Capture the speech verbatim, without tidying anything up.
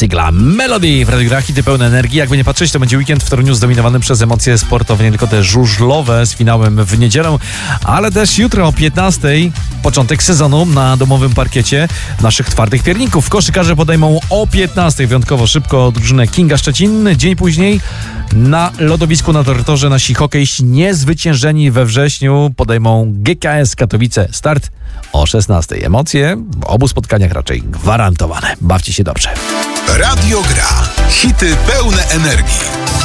Sigla Melody w Radiu Gra, hity pełne energii. Jakby nie patrzeć, to będzie weekend w Toruniu zdominowany przez emocje sportowe, nie tylko te żużlowe z finałem w niedzielę, ale też jutro o piętnastej początek sezonu na domowym parkiecie naszych twardych pierników. Koszykarze podejmą o piętnastej wyjątkowo szybko drużynę Kinga Szczecin. Dzień później na lodowisku na Tortorze nasi hokeiści niezwyciężeni we wrześniu podejmą G K S Katowice. Start o szesnastej. Emocje w obu spotkaniach raczej gwarantowane. Bawcie się dobrze. Radio Gra. Hity pełne energii.